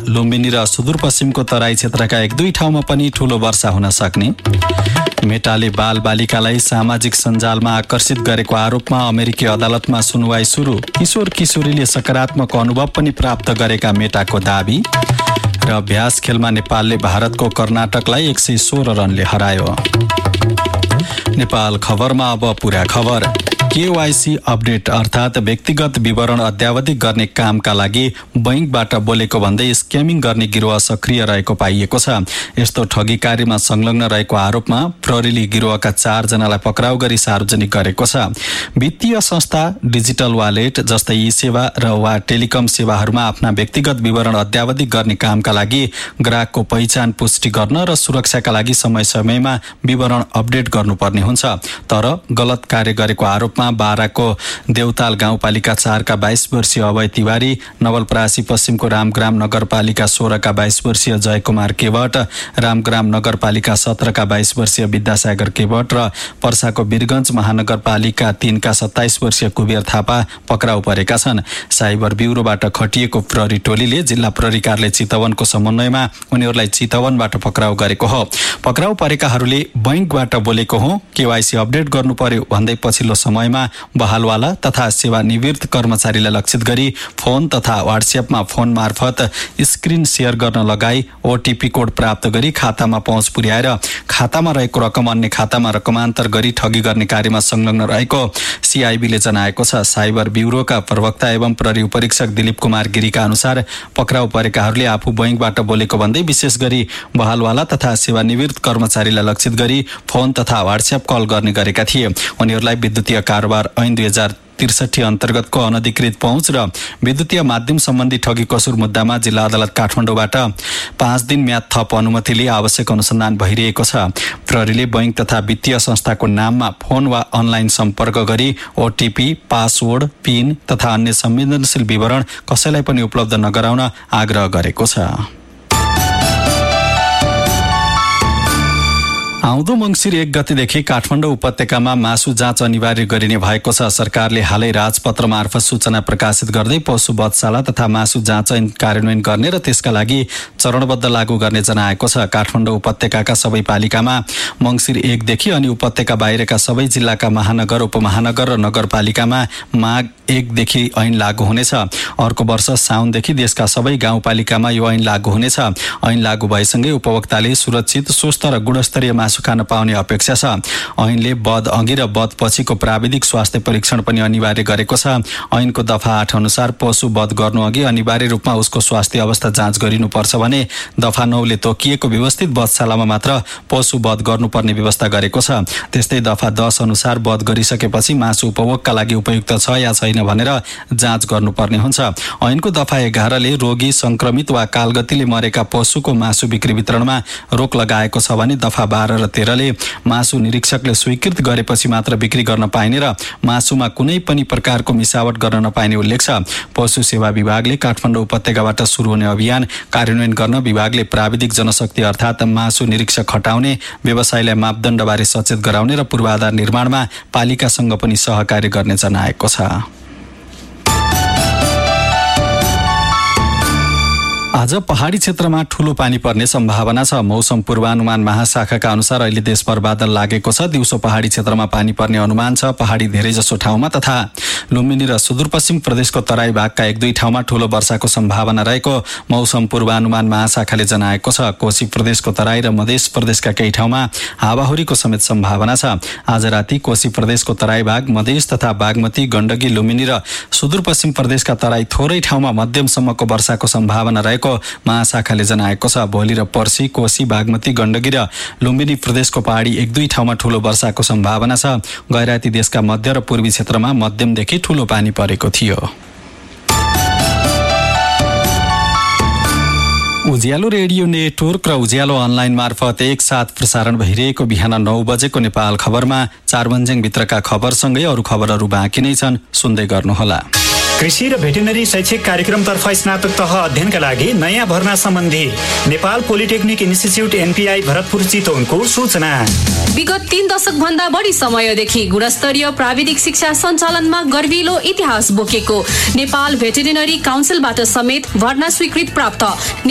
लुम्बिनी र सुदूरपश्चिमको तराई क्षेत्रका 1-2 ठाउँमा पनि ठूलो वर्षा हुन सक्ने। मेटाले बालबालिकालाई सामाजिक सञ्जालमा आकर्षित गरेको आरोपमा अमेरिकी अदालतमा सुनवाई सुरु। किशोर किशोरीले सकारात्मक अनुभव पनि प्राप्त गरेका मेटाको दाबी। र अभ्यास खेलमा नेपालले भारतको कर्नाटकलाई 116 रनले हरायो। नेपाल खबरमा अब पुरा खबर। केवाईसी अपडेट अर्थात् व्यक्तिगत विवरण अद्यावधिक गर्ने कामका लागि बैंकबाट बोलेको भन्दै स्क्यामिङ गर्ने गिरोह सक्रिय रहेको पाइएको छ। यस्तो ठगी कार्यमा संलग्न रहेको आरोपमा प्रहरीले गिरोहका 4 जनालाई पक्राउ गरी सार्वजनिक गरेको छ। वित्तीय संस्था, डिजिटल वालेट जस्तै ई सेवा र वा टेलिकम सेवाहरूमा आफ्ना व्यक्तिगत विवरण अद्यावधिक गर्ने कामका लागि ग्राहकको पहिचान पुष्टि गर्न र सुरक्षाका लागि समय समयमा विवरण अपडेट गर्नुपर्ने हुन्छ। तर गलत कार्य गरेको आरोपमा बाराको देउताल गाउँपालिका 4 का 22 वर्षीय अभय तिवारी, नवलपरासी पश्चिमको रामग्राम नगरपालिका 16 का 22 वर्षीय जयकुमार केवट, रामग्राम नगरपालिका 17 का 22 वर्षीय विद्यासागर केवट र पर्साको वीरगञ्ज महानगरपालिका 3 का 27 वर्षीय कुबेर थापा पक्राउ परेका छन्। साइबर ब्युरोबाट खटिएको प्रहरी टोलीले जिल्ला प्रहरी कार्यालय चितवनको समन्वयमा उनीहरूलाई चितवनबाट पक्राउ गरेको हो। पक्राउ परेकाहरूले बैंकबाट बोलेको हो, केवाईसी अपडेट गर्नु पर्यो भन्दै पछिल्लो समयमा बहालवाला तथा सेवानिवृत्त कर्मचारीलाई लक्षित गरी फोन तथा व्हाट्सएपमा फोन मार्फत स्क्रिन शेयर गर्न लगाई ओटीपी कोड प्राप्त गरी खातामा पहुँच पुर्याएर खातामा रहेको रकम अन्य खातामा रकमान्तर गरी ठगी गर्ने कार्यमा संलग्न रहेको सीआईबीले जनाएको छ। साइबर ब्युरोका प्रवक्ता एवं प्रहरी उपरीक्षक दिलीप कुमार गिरीका अनुसार पक्राउ परेकाहरूले आफू बैंकबाट बोलेको भन्दै विशेष गरी बहालवाला तथा सेवानिवृत्त कर्मचारीलाई लक्षित गरी फोन तथा व्हाट्सएप कल गर्ने गरेका थिए। उनीहरूलाई विद्युतीय कारोबार ऐन 2063 अन्तर्गतको अनधिकृत पहुँच र विद्युतीय माध्यम सम्बन्धी ठगी कसुर मुद्दामा जिल्ला अदालत काठमाडौँबाट 5 दिन म्याद थप अनुमति लिए आवश्यक अनुसन्धान भइरहेको छ। प्रहरीले बैंक तथा वित्तीय संस्थाको नाममा फोन वा अनलाइन सम्पर्क गरी ओटीपी, पासवर्ड, पिन तथा अन्य संवेदनशील विवरण कसैलाई पनि उपलब्ध नगराउन आग्रह गरेको छ। आउँदो मंसिर 1 गतेदेखि काठमाडौँ उपत्यकामा मासु जाँच अनिवार्य गरिने भएको छ। सरकारले हालै राजपत्र मार्फत सूचना प्रकाशित गर्दै पशु वधशाला तथा मासु जाँच ऐन कार्यान्वयन गर्ने र त्यसका लागि चरणबद्ध लागू गर्ने जनाएको छ। काठमाडौँ उपत्यकाका सबै पालिकामा मंसिर 1 देखि अनि उपत्यका बाहिरका सबै जिल्लाका महानगर, उपमहानगर र नगरपालिकामा माघ 1 देखि ऐन लागू हुनेछ। अर्को वर्ष साउनदेखि देशका सबै गाउँपालिकामा यो ऐन लागू हुनेछ। ऐन लागू भएसँगै उपभोक्ताले सुरक्षित, स्वस्थ र गुणस्तरीय मासु खान पाउने अपेक्षा छ। ऐनले बध अघि र बध पछिको प्राविधिक स्वास्थ्य परीक्षण पनि अनिवार्य गरेको छ। ऐनको दफा 8 अनुसार पशु वध गर्नु अघि अनिवार्य रूपमा उसको स्वास्थ्य अवस्था जाँच गरिनुपर्छ भने दफा 9 ले तोकिएको व्यवस्थित वधशालामा मात्र पशु वध गर्नुपर्ने व्यवस्था गरेको छ। त्यस्तै दफा 10 अनुसार वध गरिसकेपछि मासु उपभोगका लागि उपयुक्त छ या छैन भनेर जाँच गर्नुपर्ने हुन्छ। ऐनको दफा 11 ले रोगी, संक्रमित वा कालगतिले मरेका पशुको मासु बिक्री वितरणमा रोक लगाएको छ भने दफा 12 र 13 ले मासु निरीक्षकले स्वीकृत गरेपछि मात्र बिक्री गर्न पाइने र मासुमा कुनै पनि प्रकारको मिसावट गर्न नपाइने उल्लेख छ। पशु सेवा विभागले काठमाडौँ उपत्यकाबाट सुरु हुने अभियान कार्यान्वयन गर्न विभागले प्राविधिक जनशक्ति अर्थात् मासु निरीक्षक हटाउने, व्यवसायलाई मापदण्डबारे सचेत गराउने र पूर्वाधार निर्माणमा पालिकासँग पनि सहकार्य गर्ने जनाएको छ। आज पहाडी क्षेत्रमा ठूलो पानी पर्ने सम्भावना छ। मौसम पूर्वानुमान महाशाखाका अनुसार अहिले देशभर बादल लागेको छ। दिउँसो पहाडी क्षेत्रमा पानी पर्ने अनुमान छ। पहाडी धेरैजसो ठाउँमा तथा लुम्बिनी र सुदूरपश्चिम प्रदेशको तराई भागका 1-2 ठाउँमा ठूलो वर्षाको सम्भावना रहेको मौसम पूर्वानुमान महाशाखाले जनाएको छ। कोशी प्रदेशको तराई र मध्य प्रदेशका केही ठाउँमा हावाहुरीको समेत सम्भावना छ। आज राति कोशी प्रदेशको तराई भाग, मधेस तथा बागमती, गण्डकी, लुम्बिनी र सुदूरपश्चिम प्रदेशका तराई थोरै ठाउँमा मध्यमसम्मको वर्षाको सम्भावना रहेको महाशाखाले जनाएको छ। भोलि र पर्सि कोशी, बागमती, गण्डकी र लुम्बिनी प्रदेशको पहाडी 1-2 ठाउँमा ठूलो वर्षाको सम्भावना छ। गैराती देशका मध्य र पूर्वी क्षेत्रमा मध्यमदेखि ठूलो पानी परेको थियो। उज्यालो रेडियो नेटवर्क र उज्यालो अनलाइन मार्फत एकसाथ प्रसारण भइरहेको बिहान 9 बजेको नेपाल खबरमा 4 बन्ज्याङ भित्रका खबरसँगै अरू खबरहरू बाँकी नै छन्, सुन्दै गर्नुहोला। कृषि र भेटेरिनरी शैक्षिक कार्यक्रमतर्फ स्नातक तह अध्ययनका लागि नयाँ भर्ना सम्बन्धी Nepal polytechnic institute NPI Bharatpur चितवनको सूचना। विगत 3 दशक भन्दा बढी समयदेखि गुणस्तरीय प्राविधिक शिक्षा सञ्चालनमा गर्विलो इतिहास बोकेको नेपाल भेटेरिनरी काउन्सिलबाट समेत भर्ना स्वीकृत प्राप्त